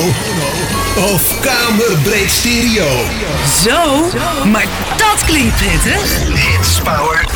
of kamerbreed stereo. Zo, maar dat klinkt prettig. Hits Power